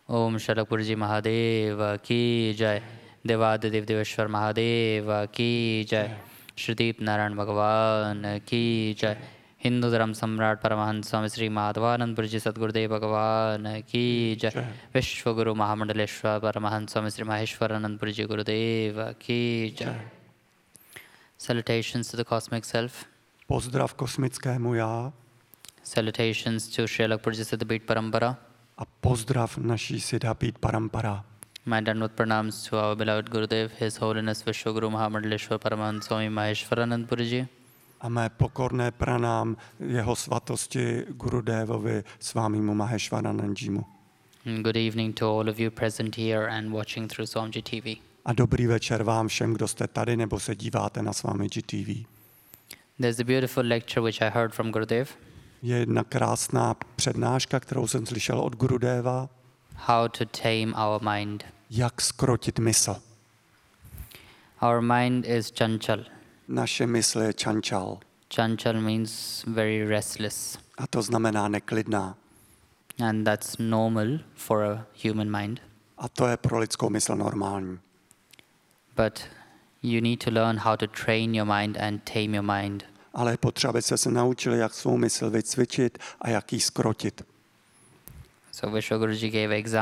ओम शरकपुरजी महादेव की जय। देवादिदेव देवेश्वर महादेव की जय। श्रीदीप नारायण भगवान की जय। हिंदू धर्म सम्राट परमहंस स्वामी श्री माधवानंदपुरी जी सद्गुरुदेव भगवान की जय। विश्वगुरु महामंडलेश्वर परमहंस स्वामी श्री माहेश्वरानंदपुरी जी गुरुदेव की जय। Salutations to the cosmic self. Pozdrav kosmickému já. Salutations to Sri Lakpurji Siddhabit Parampara. A pozdrav naší Siddhabit Parampara. My Dandavat pranams to our beloved Gurudev, His Holiness Vishwaguru Mahamandeleshwar Paramahansa Swami Maheshwaranand Puriji. A mé pokorné pranám jeho svatosti Gurudevovi Svámimu Maheshwaranandjimu. Good evening to all of you present here and watching through Swamiji TV. A dobrý večer vám všem, kdo jste tady nebo se díváte na Swamiji TV. There's a beautiful lecture which I heard from Gurudev. Je jedna krásná přednáška, kterou jsem slyšel od Gurudeva. How to tame our mind. Jak zkrotit mysl. Our mind is chanchal. Naše mysl je chanchal. Chanchal means very restless. A to znamená neklidná. And that's normal for a human mind. A to je pro lidskou mysl normální. But you need to learn how to train your mind and tame your mind. Ale je potřeba, abyste se naučili, jak svou mysl vycvičit a jak ji zkrotit. So Vishwaguruji gave example.